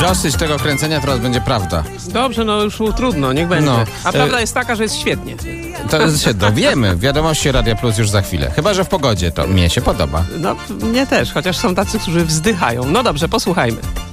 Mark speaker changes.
Speaker 1: Dosyć tego kręcenia, teraz będzie prawda.
Speaker 2: Dobrze, no już trudno, niech będzie.
Speaker 1: No.
Speaker 2: A prawda jest taka, że jest świetnie.
Speaker 1: To się dowiemy. Wiadomości Radia Plus już za chwilę. Chyba że w pogodzie, to mnie się podoba.
Speaker 2: No, mnie też, chociaż są tacy, którzy wzdychają. No dobrze, posłuchajmy.